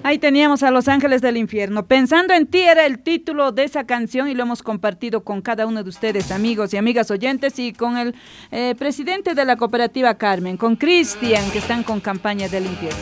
Ahí teníamos a Los Ángeles del Infierno. Pensando en ti era el título de esa canción y lo hemos compartido con cada uno de ustedes, amigos y amigas oyentes, y con el presidente de la cooperativa Carmen, con Cristian, que están con campaña de limpieza.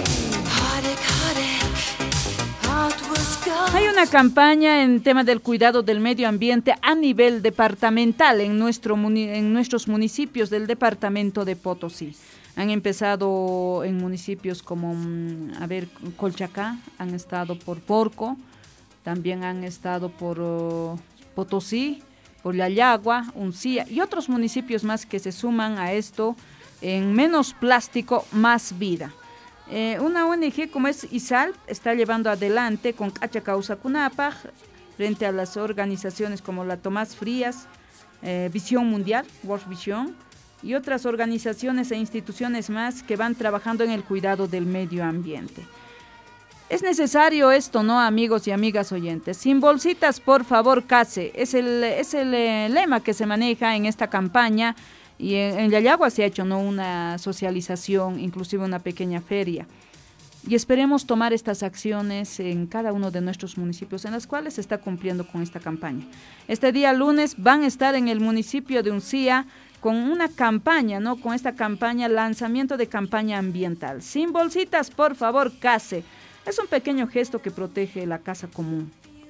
Hay una campaña en tema del cuidado del medio ambiente a nivel departamental en nuestros municipios del departamento de Potosí. Han empezado en municipios como, Colchacá, han estado por Porco, también han estado por Potosí, por Yayagua, Uncía y otros municipios más que se suman a esto en menos plástico, más vida. Una ONG como es ISAL está llevando adelante con Cacha Causa Cunapaj frente a las organizaciones como la Tomás Frías, Visión Mundial, World Vision, y otras organizaciones e instituciones más que van trabajando en el cuidado del medio ambiente. Es necesario esto, ¿no, amigos y amigas oyentes? Sin bolsitas, por favor, case. Es el lema que se maneja en esta campaña y en Yayagua se ha hecho, ¿no?, una socialización, inclusive una pequeña feria. Y esperemos tomar estas acciones en cada uno de nuestros municipios en las cuales se está cumpliendo con esta campaña. Este día lunes van a estar en el municipio de Uncía con una campaña, ¿no? Con esta campaña, lanzamiento de campaña ambiental. Sin bolsitas, por favor, case. Es un pequeño gesto que protege la casa común.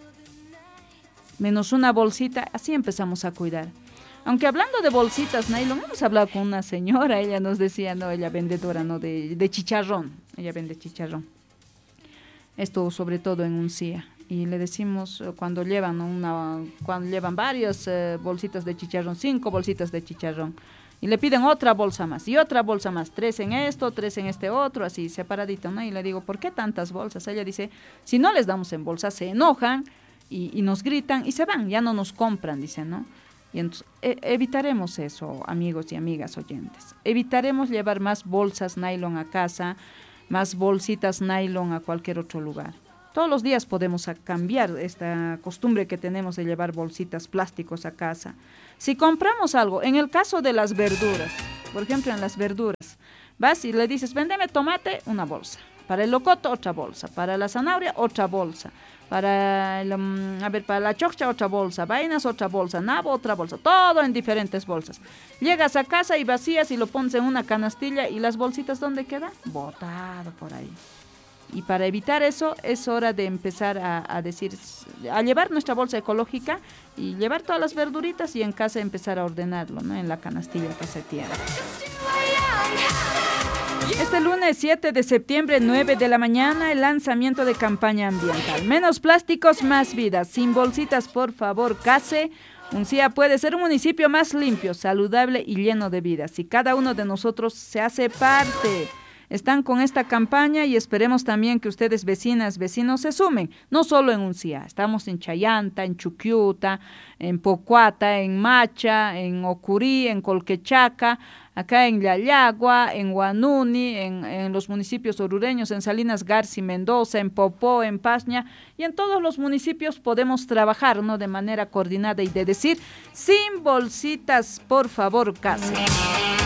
Menos una bolsita, así empezamos a cuidar. Aunque hablando de bolsitas nylon, hemos hablado con una señora, ella nos decía, no, ella vendedora, no, de chicharrón, ella vende chicharrón. Esto sobre todo en Uncía. Y le decimos cuando llevan varias bolsitas de chicharrón, 5 bolsitas de chicharrón, y le piden otra bolsa más y otra bolsa más, 3 en esto, 3 en este otro, así separadito, ¿no? Y le digo, ¿por qué tantas bolsas? Ella dice, si no les damos en bolsa se enojan y nos gritan y se van, ya no nos compran, dice, ¿no? Y entonces evitaremos eso, amigos y amigas oyentes. Evitaremos llevar más bolsas nylon a casa, más bolsitas nylon a cualquier otro lugar. Todos los días podemos cambiar esta costumbre que tenemos de llevar bolsitas plásticos a casa. Si compramos algo, en el caso de las verduras, por ejemplo en las verduras, vas y le dices, véndeme tomate, una bolsa. Para el locoto, otra bolsa. Para la zanahoria, otra bolsa. Para la chocha, otra bolsa. Vainas, otra bolsa. Nabo, otra bolsa. Todo en diferentes bolsas. Llegas a casa y vacías y lo pones en una canastilla y las bolsitas, ¿dónde quedan? Botado por ahí. Y para evitar eso, es hora de empezar a llevar nuestra bolsa ecológica y llevar todas las verduritas y en casa empezar a ordenarlo, ¿no?, en la canastilla que se tiene. Este lunes 7 de septiembre, 9 de la mañana, el lanzamiento de campaña ambiental. Menos plásticos, más vidas. Sin bolsitas, por favor, case. Uncía puede ser un municipio más limpio, saludable y lleno de vida. Si cada uno de nosotros se hace parte. Están con esta campaña y esperemos también que ustedes, vecinas, vecinos, se sumen, no solo en Uncía, estamos en Chayanta, en Chuquiuta, en Pocuata, en Macha, en Ocurí, en Colquechaca, acá en Yayagua, en Huanuni, en los municipios orureños, en Salinas Garza y Mendoza, en Popó, en Paña, y en todos los municipios podemos trabajar, ¿no?, de manera coordinada y de decir, sin bolsitas, por favor, case.